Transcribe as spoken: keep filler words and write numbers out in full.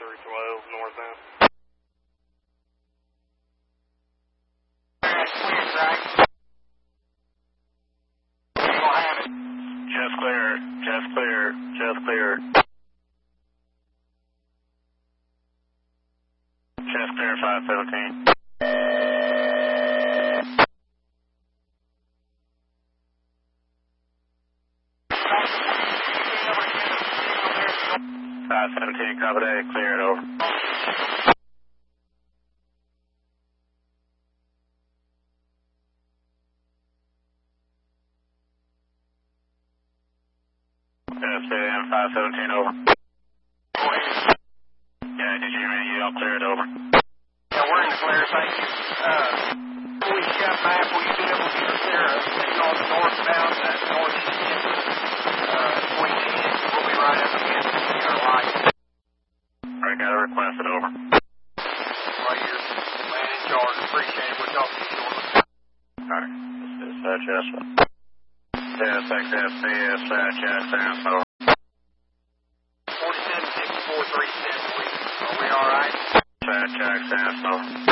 three twelve, north end. That's clear, right? We're going to have it. Just clear, just clear, just clear. Just clear, five seventeen. five seventeen, copy that, clear it over. S A M five seventeen, over. Yeah, did you hear me? Y'all clear it over. Yeah, we're in the clear, thank you. Uh, when we got map, will you be able to get us there, uh, on the northbound, that northeast end, uh, twenty ten, we'll be right up against our light. Alright, got it requested, over. Well, you're the man in charge, appreciate it, we'll talk to you shortly. Alright, this is uh, Jasmine. Yes, X S C S, uh, Jackson, so. forty-seven sixty-four three seven, are we alright? Jackson, so.